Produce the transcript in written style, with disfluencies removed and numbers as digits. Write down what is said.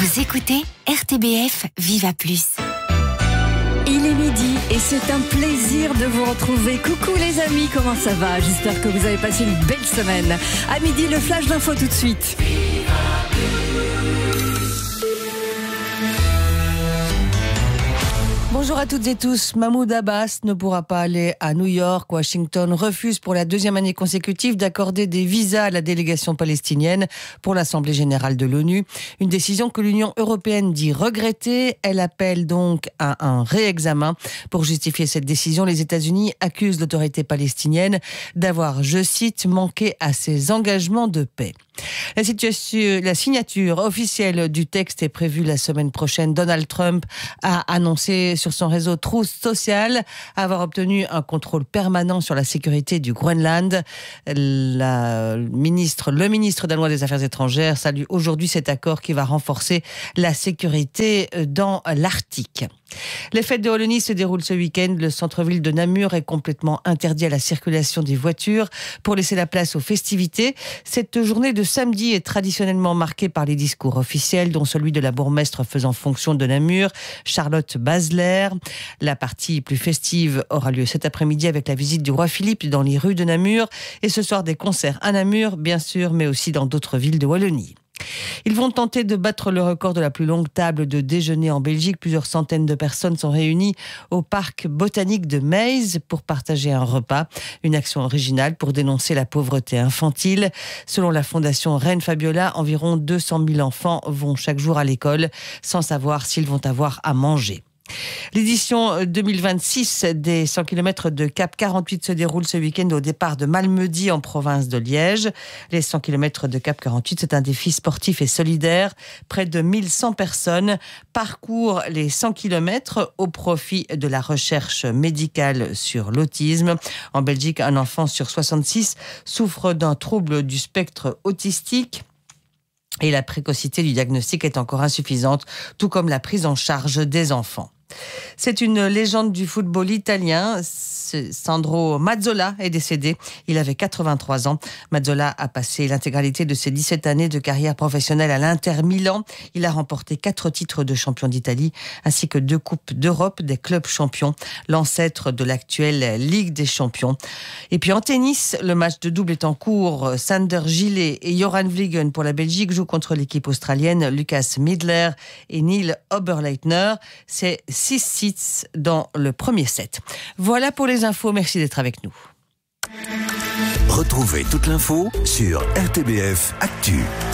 Vous écoutez RTBF Viva Plus. Il est midi et c'est un plaisir de vous retrouver. Coucou les amis, comment ça va? J'espère que vous avez passé une belle semaine. À midi, le flash d'info tout de suite. Bonjour à toutes et tous. Mahmoud Abbas ne pourra pas aller à New York. Washington refuse pour la deuxième année consécutive d'accorder des visas à la délégation palestinienne pour l'Assemblée générale de l'ONU. Une décision que l'Union européenne dit regretter. Elle appelle donc à un réexamen. Pour justifier cette décision, les États-Unis accusent l'autorité palestinienne d'avoir, je cite, manqué à ses engagements de paix. La signature officielle du texte est prévue la semaine prochaine. Donald Trump a annoncé sur son réseau Truth Social avoir obtenu un contrôle permanent sur la sécurité du Groenland. Le ministre danois des Affaires étrangères salue aujourd'hui cet accord qui va renforcer la sécurité dans l'Arctique. Les fêtes de Wallonie se déroulent ce week-end. Le centre-ville de Namur est complètement interdit à la circulation des voitures pour laisser la place aux festivités. Cette journée de samedi est traditionnellement marquée par les discours officiels, dont celui de la bourgmestre faisant fonction de Namur, Charlotte Basler. La partie plus festive aura lieu cet après-midi avec la visite du roi Philippe dans les rues de Namur et ce soir des concerts à Namur, bien sûr, mais aussi dans d'autres villes de Wallonie. Ils vont tenter de battre le record de la plus longue table de déjeuner en Belgique. Plusieurs centaines de personnes sont réunies au parc botanique de Meize pour partager un repas. Une action originale pour dénoncer la pauvreté infantile. Selon la fondation Reine Fabiola, environ 200 000 enfants vont chaque jour à l'école sans savoir s'ils vont avoir à manger. L'édition 2026 des 100 km de Cap 48 se déroule ce week-end au départ de Malmedy en province de Liège. Les 100 km de Cap 48, c'est un défi sportif et solidaire. Près de 1100 personnes parcourent les 100 km au profit de la recherche médicale sur l'autisme. En Belgique, un enfant sur 66 souffre d'un trouble du spectre autistique. Et la précocité du diagnostic est encore insuffisante, tout comme la prise en charge des enfants. C'est une légende du football italien. Sandro Mazzola est décédé. Il avait 83 ans. Mazzola a passé l'intégralité de ses 17 années de carrière professionnelle à l'Inter Milan. Il a remporté 4 titres de champion d'Italie ainsi que 2 coupes d'Europe des clubs champions, l'ancêtre de l'actuelle Ligue des champions. Et puis en tennis, le match de double est en cours. Sander Gillet et Joran Vliegen pour la Belgique jouent contre l'équipe australienne Lucas Midler et Neil Oberleitner. C'est 6-6 dans le premier set. Voilà pour les infos, merci d'être avec nous. Retrouvez toute l'info sur RTBF Actu.